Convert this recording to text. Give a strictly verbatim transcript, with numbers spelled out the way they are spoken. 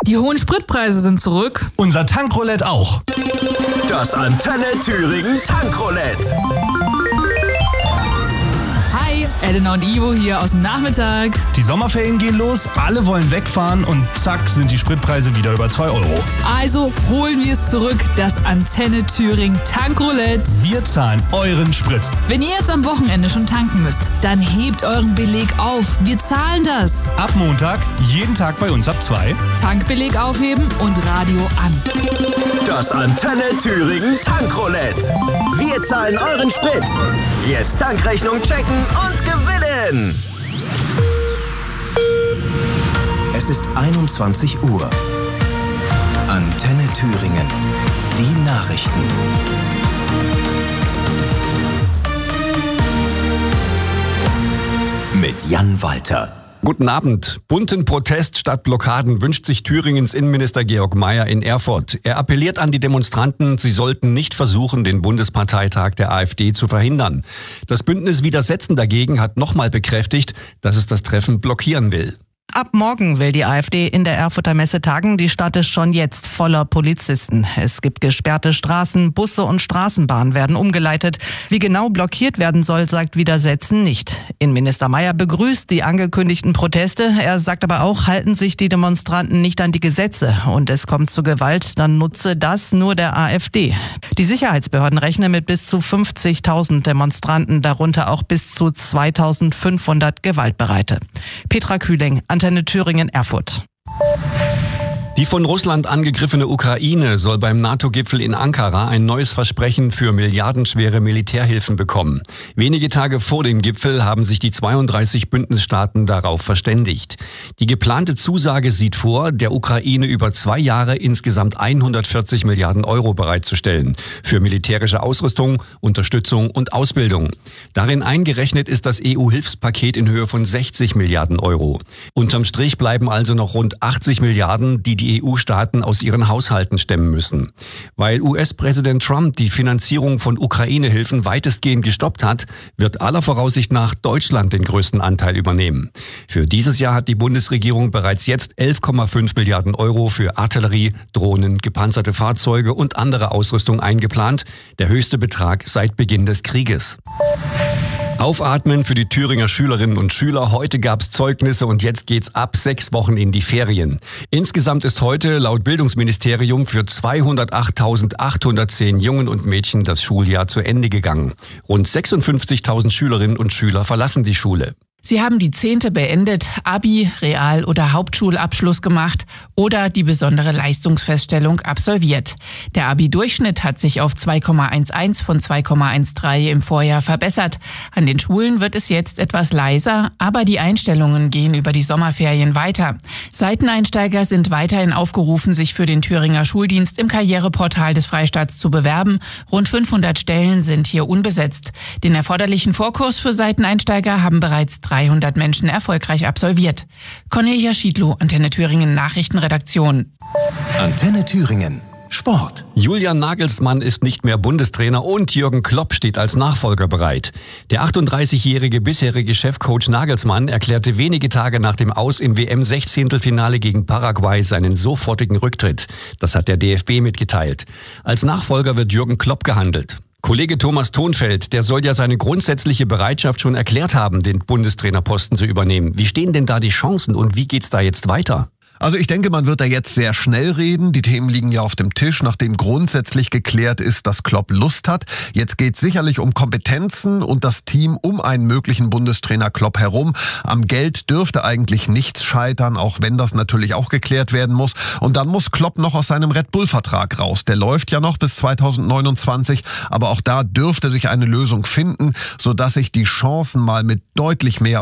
Die hohen Spritpreise sind zurück. Unser Tankroulette auch. Das Antenne Thüringen Tankroulette. Hi, Elena und Ivo hier aus dem Nachmittag. Die Sommerferien gehen los, alle wollen wegfahren und zack sind die Spritpreise wieder über zwei Euro. Also holen wir es zurück, das Antenne Thüringen Tankroulette. Wir zahlen euren Sprit. Wenn ihr jetzt am Wochenende schon tanken müsst, dann hebt euren Beleg auf. Wir zahlen das. Ab Montag, jeden Tag bei uns ab zwei. Tankbeleg aufheben und Radio an. Das Antenne Thüringen Tankroulette. Wir zahlen euren Sprit. Jetzt Tankrechnung checken und gewinnen. Es ist einundzwanzig Uhr. Antenne Thüringen. Die Nachrichten. Mit Jan Walter. Guten Abend. Bunten Protest statt Blockaden wünscht sich Thüringens Innenminister Georg Mayer in Erfurt. Er appelliert an die Demonstranten, sie sollten nicht versuchen, den Bundesparteitag der AfD zu verhindern. Das Bündnis Widersetzen dagegen hat nochmal bekräftigt, dass es das Treffen blockieren will. Ab morgen will die AfD in der Erfurter Messe tagen. Die Stadt ist schon jetzt voller Polizisten. Es gibt gesperrte Straßen, Busse und Straßenbahnen werden umgeleitet. Wie genau blockiert werden soll, sagt Widersetzen nicht. Innenminister Mayer begrüßt die angekündigten Proteste. Er sagt aber auch, halten sich die Demonstranten nicht an die Gesetze und es kommt zu Gewalt, dann nutze das nur der AfD. Die Sicherheitsbehörden rechnen mit bis zu fünfzigtausend Demonstranten, darunter auch bis zu zweitausendfünfhundert Gewaltbereite. Petra Kühling, Antenne Thüringen, Erfurt. Die von Russland angegriffene Ukraine soll beim NATO-Gipfel in Ankara ein neues Versprechen für milliardenschwere Militärhilfen bekommen. Wenige Tage vor dem Gipfel haben sich die zweiunddreißig Bündnisstaaten darauf verständigt. Die geplante Zusage sieht vor, der Ukraine über zwei Jahre insgesamt hundertvierzig Milliarden Euro bereitzustellen. Für militärische Ausrüstung, Unterstützung und Ausbildung. Darin eingerechnet ist das E U-Hilfspaket in Höhe von sechzig Milliarden Euro. Unterm Strich bleiben also noch rund achtzig Milliarden, die die E U-Staaten aus ihren Haushalten stemmen müssen. Weil U S-Präsident Trump die Finanzierung von Ukraine-Hilfen weitestgehend gestoppt hat, wird aller Voraussicht nach Deutschland den größten Anteil übernehmen. Für dieses Jahr hat die Bundesregierung bereits jetzt elf Komma fünf Milliarden Euro für Artillerie, Drohnen, gepanzerte Fahrzeuge und andere Ausrüstung eingeplant, der höchste Betrag seit Beginn des Krieges. Aufatmen für die Thüringer Schülerinnen und Schüler. Heute gab's Zeugnisse und jetzt geht's ab sechs Wochen in die Ferien. Insgesamt ist heute laut Bildungsministerium für zweihundertachttausendachthundertzehn Jungen und Mädchen das Schuljahr zu Ende gegangen. Rund sechsundfünfzigtausend Schülerinnen und Schüler verlassen die Schule. Sie haben die Zehnte beendet, Abi, Real- oder Hauptschulabschluss gemacht oder die besondere Leistungsfeststellung absolviert. Der Abi-Durchschnitt hat sich auf zwei Komma elf von zwei Komma dreizehn im Vorjahr verbessert. An den Schulen wird es jetzt etwas leiser, aber die Einstellungen gehen über die Sommerferien weiter. Seiteneinsteiger sind weiterhin aufgerufen, sich für den Thüringer Schuldienst im Karriereportal des Freistaats zu bewerben. Rund fünfhundert Stellen sind hier unbesetzt. Den erforderlichen Vorkurs für Seiteneinsteiger haben bereits dreihundert Menschen erfolgreich absolviert. Cornelia Schiedlow, Antenne Thüringen Nachrichtenredaktion. Antenne Thüringen Sport. Julian Nagelsmann ist nicht mehr Bundestrainer und Jürgen Klopp steht als Nachfolger bereit. Der achtunddreißigjährige bisherige Chefcoach Nagelsmann erklärte wenige Tage nach dem Aus im W M-Sechzehntelfinale gegen Paraguay seinen sofortigen Rücktritt. Das hat der D F B mitgeteilt. Als Nachfolger wird Jürgen Klopp gehandelt. Kollege Thomas Thonfeld, der soll ja seine grundsätzliche Bereitschaft schon erklärt haben, den Bundestrainerposten zu übernehmen. Wie stehen denn da die Chancen und wie geht's da jetzt weiter? Also ich denke, man wird da jetzt sehr schnell reden. Die Themen liegen ja auf dem Tisch, nachdem grundsätzlich geklärt ist, dass Klopp Lust hat. Jetzt geht es sicherlich um Kompetenzen und das Team um einen möglichen Bundestrainer Klopp herum. Am Geld dürfte eigentlich nichts scheitern, auch wenn das natürlich auch geklärt werden muss. Und dann muss Klopp noch aus seinem Red Bull-Vertrag raus. Der läuft ja noch bis zweitausendneunundzwanzig, aber auch da dürfte sich eine Lösung finden, sodass sich die Chancen mal mit deutlich mehr